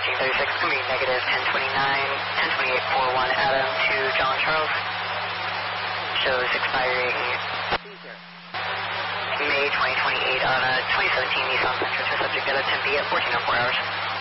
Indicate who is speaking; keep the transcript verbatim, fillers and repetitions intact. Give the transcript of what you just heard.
Speaker 1: thirteen thirty-six, going to be negative ten twenty-nine, ten twenty-eight forty-one, Adam to John Charles. Shows expiring May twenty twenty-eight on a twenty seventeen Nissan Sentra to subject at a Tempe at fourteen oh four hours.